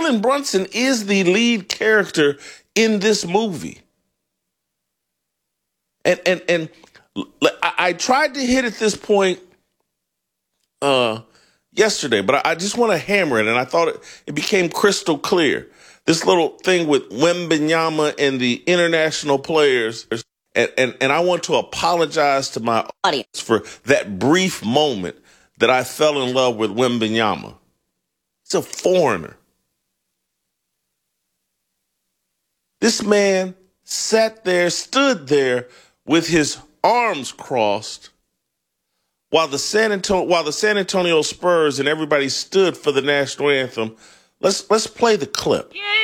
Jalen Brunson is the lead character in this movie. And I tried to hit at this point yesterday, but I just want to hammer it, and I thought it became crystal clear. This little thing with Wembanyama and the international players, and I want to apologize to my audience for that brief moment that I fell in love with Wembanyama. He's a foreigner. This man stood there with his arms crossed while the San Antonio Spurs and everybody stood for the national anthem. Let's play the clip. Yeah.